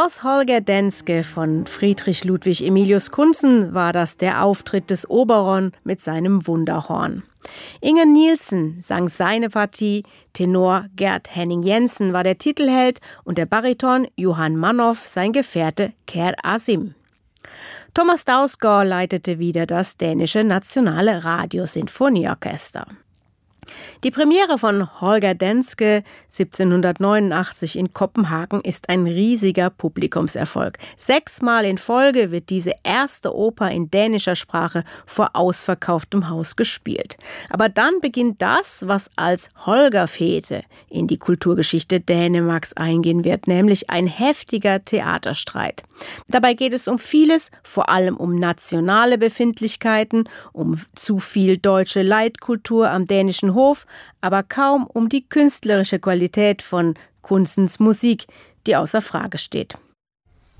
Aus Holger Danske von Friedrich Ludwig Emilius Kuntzen war das der Auftritt des Oberon mit seinem Wunderhorn. Inge Nielsen sang seine Partie, Tenor Gert Henning Jensen war der Titelheld und der Bariton Johan Manhoff sein Gefährte Ker Asim. Thomas Dausgaard leitete wieder das dänische Nationale Radiosinfonieorchester. Die Premiere von Holger Danske 1789 in Kopenhagen ist ein riesiger Publikumserfolg. 6-mal in Folge wird diese erste Oper in dänischer Sprache vor ausverkauftem Haus gespielt. Aber dann beginnt das, was als Holgerfete in die Kulturgeschichte Dänemarks eingehen wird, nämlich ein heftiger Theaterstreit. Dabei geht es um vieles, vor allem um nationale Befindlichkeiten, um zu viel deutsche Leitkultur am dänischen Hof, aber kaum um die künstlerische Qualität von Kunstens Musik, die außer Frage steht.